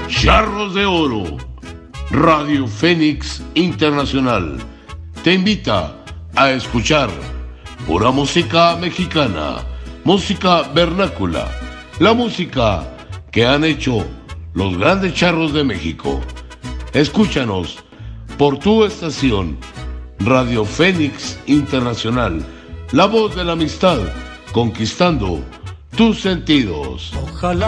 Charros de Oro, Radio Fénix Internacional, te invita a escuchar pura música mexicana, música vernácula, la música que han hecho los grandes charros de México. Escúchanos por tu estación, Radio Fénix Internacional, la voz de la amistad, conquistando tus sentidos. Ojalá